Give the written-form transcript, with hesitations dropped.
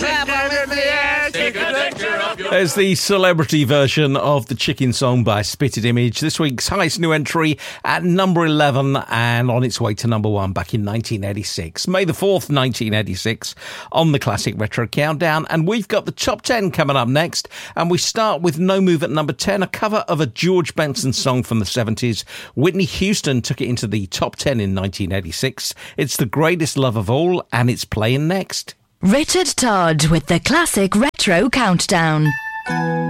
There's the celebrity version of the Chicken Song by Spitted Image. This week's highest new entry at number 11 and on its way to number 1 back in 1986. May the 4th, 1986 on the Classic Retro Countdown. And we've got the top 10 coming up next. And we start with No Move at number 10, a cover of a George Benson song from the 70s. Whitney Houston took it into the top 10 in 1986. It's The Greatest Love of All and it's playing next. Richard Todd with the Classic Retro Countdown.